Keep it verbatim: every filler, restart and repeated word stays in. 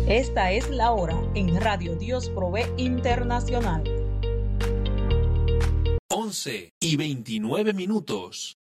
Esta es la hora en Radio Dios Provee Internacional. once y veintinueve minutos.